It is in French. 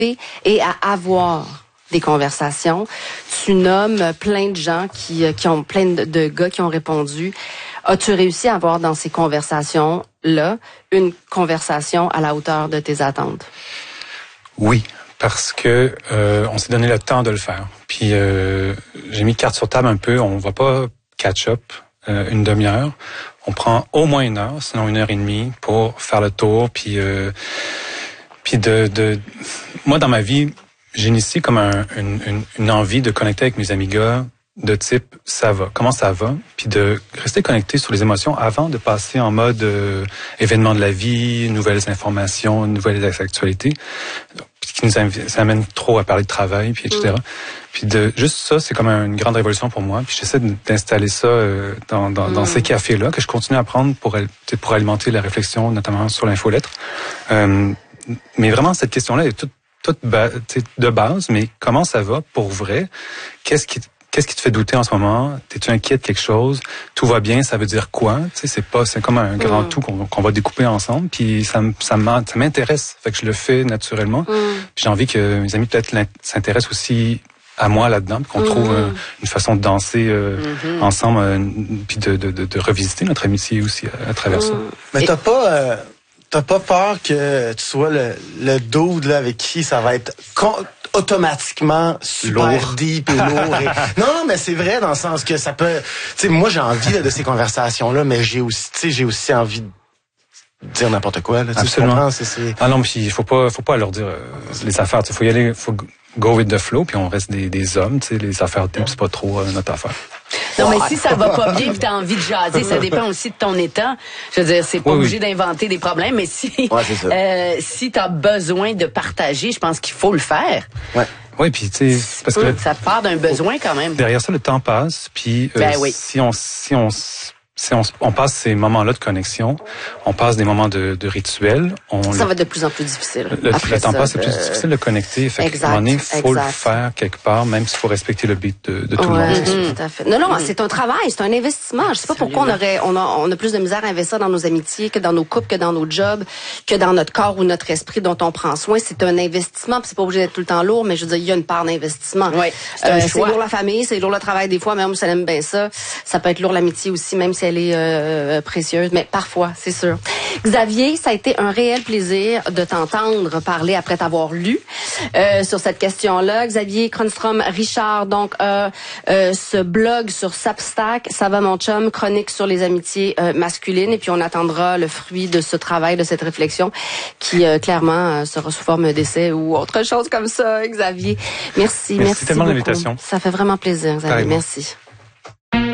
et à avoir des conversations. Tu nommes plein de gens qui ont plein de gars qui ont répondu. As-tu réussi à avoir dans ces conversations-là une conversation à la hauteur de tes attentes? Oui, parce que on s'est donné le temps de le faire. Puis j'ai mis carte sur table un peu. On va pas catch-up une demi-heure. On prend au moins 1 heure, sinon 1h30 pour faire le tour. Puis moi dans ma vie, j'ai initié comme une envie de connecter avec mes amis gars de type ça va, comment ça va, puis de rester connecté sur les émotions avant de passer en mode événement de la vie, nouvelles informations, nouvelles actualités, qui nous amène trop à parler de travail, puis etc. Puis juste ça, c'est comme une grande révolution pour moi. Puis j'essaie d'installer ça dans ces cafés-là que je continue à prendre pour alimenter la réflexion, notamment sur l'infolettre. Mais vraiment, cette question-là est toute de base, mais comment ça va pour vrai? Qu'est-ce qui te fait douter en ce moment? T'es-tu inquiet de quelque chose? Tout va bien, ça veut dire quoi? Tu sais, c'est comme un grand tout qu'on va découper ensemble. Puis ça m'intéresse. Fait que je le fais naturellement. Puis j'ai envie que mes amis peut-être s'intéressent aussi à moi là-dedans, puis qu'on trouve une façon de danser ensemble, puis de revisiter notre amitié aussi à travers ça. Mais t'as pas peur que tu sois le dude là avec qui ça va être automatiquement super lourd. Deep et lourd. Non, mais c'est vrai dans le sens que ça peut... Tu sais, moi j'ai envie là, de ces conversations-là, mais j'ai aussi envie de dire n'importe quoi. Là, absolument. Ah non, puis il faut pas leur dire les affaires. Il faut y aller, faut go with the flow, puis on reste des hommes. Tu sais, les affaires types, c'est pas trop notre affaire. Non, mais si ça va pas bien, puis t'as envie de jaser, ça dépend aussi de ton état. Je veux dire, c'est pas obligé d'inventer des problèmes, mais si t'as besoin de partager, je pense qu'il faut le faire. Ouais. Oui, puis tu sais, parce que ça part d'un besoin quand même. Derrière ça, le temps passe, puis si on passe ces moments-là de connexion, on passe des moments de rituels. Ça va être de plus en plus difficile. Le temps passe, c'est plus difficile de connecter. Effectivement, il faut le faire quelque part, même s'il faut respecter le beat de tout le monde. Tout à fait. Non, c'est un travail, c'est un investissement. Je sais pas pourquoi on a plus de misère à investir dans nos amitiés, que dans nos couples, que dans nos jobs, que dans notre corps ou notre esprit dont on prend soin. C'est un investissement, puis c'est pas obligé d'être tout le temps lourd, mais je veux dire, il y a une part d'investissement. Oui, c'est lourd la famille, c'est lourd le travail des fois, même si elle aime bien ça. Ça peut être lourd l'amitié aussi, même si elle est précieuse, mais parfois, c'est sûr. Xavier, ça a été un réel plaisir de t'entendre parler après t'avoir lu sur cette question-là. Xavier Cronstrom Richard, donc ce blog sur Substack, ça va mon chum, chronique sur les amitiés masculines, et puis on attendra le fruit de ce travail, de cette réflexion, qui clairement sera sous forme d'essai ou autre chose comme ça. Xavier, merci tellement de l'invitation. Ça fait vraiment plaisir, Xavier. Merci.